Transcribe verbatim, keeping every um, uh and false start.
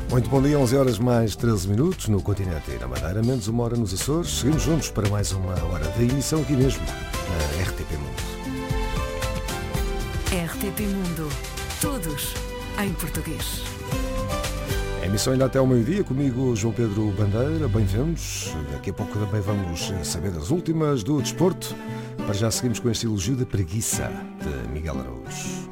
Muito bom dia, onze horas mais treze minutos no continente e na Madeira, menos uma hora nos Açores. Seguimos juntos para mais uma hora de emissão aqui mesmo, na R T P Mundo. R T P Mundo. Todos em português. A emissão ainda até ao meio-dia, comigo João Pedro Bandeira, bem-vindos. Daqui a pouco também vamos saber as últimas do desporto. Para já seguimos com este elogio da preguiça de Miguel Araújo.